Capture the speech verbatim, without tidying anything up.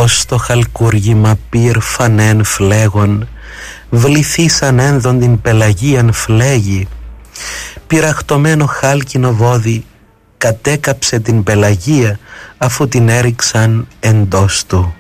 ως το χαλκούργημα πυρ φανέν φλέγον, βληθήσαν ένδον την πελαγίαν φλέγη, πυραχτωμένο χάλκινο βόδι κατέκαψε την πελαγία αφού την έριξαν εντός του.